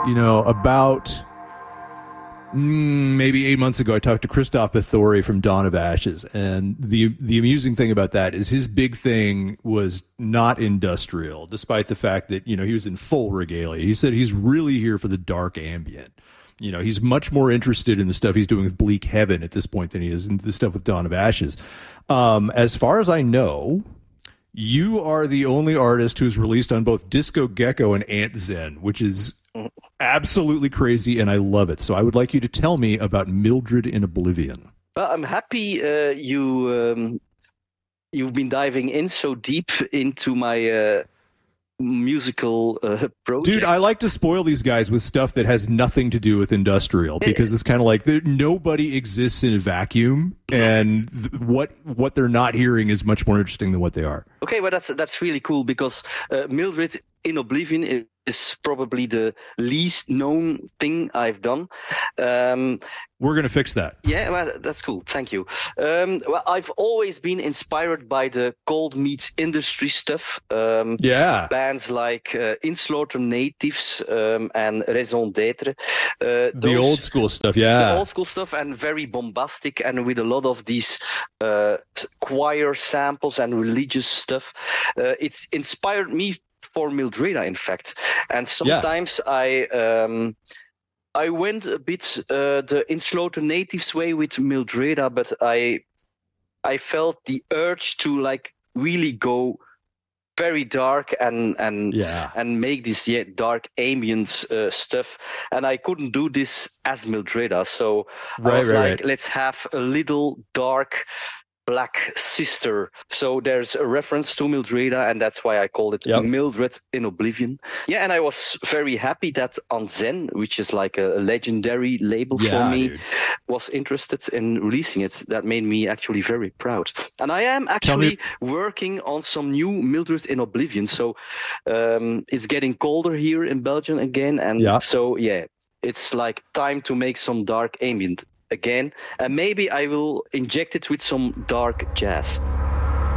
about maybe 8 months ago, I talked to Christoph Bathory from Dawn of Ashes, and the amusing thing about that is his big thing was not industrial, despite the fact that he was in full regalia. He said he's really here for the dark ambient. He's much more interested in the stuff he's doing with Bleak Heaven at this point than he is in the stuff with Dawn of Ashes. As far as I know, you are the only artist who's released on both Disco Gecko and Ant Zen, which is absolutely crazy, and I love it. So I would like you to tell me about Mildred in Oblivion. Well, I'm happy you've been diving in so deep into my musical projects. Dude, I like to spoil these guys with stuff that has nothing to do with industrial, because it's kind of like nobody exists in a vacuum, and what they're not hearing is much more interesting than what they are. Okay, well, that's really cool, because Mildred in Oblivion is probably the least known thing I've done. We're going to fix that. Yeah, well, that's cool. Thank you. Well, I've always been inspired by the cold meat industry stuff. Bands like Inslaughter Natives and Raison d'Être. The old school stuff, yeah. The old school stuff, and very bombastic, and with a lot of these choir samples and religious stuff. It's inspired me for Mildreda, in fact. And sometimes I went a bit the Inslaughter Natives way with Mildreda, but I felt the urge to really go very dark and make this dark ambient stuff, and I couldn't do this as Mildreda, so I was let's have a little dark Black Sister. So there's a reference to Mildreda, and that's why I called it Mildred in Oblivion. Yeah, and I was very happy that Anzen, which is like a legendary label for me, was interested in releasing it. That made me actually very proud. And I am actually working on some new Mildred in Oblivion. So it's getting colder here in Belgium again. And so, it's like time to make some dark ambient again, and maybe I will inject it with some dark jazz.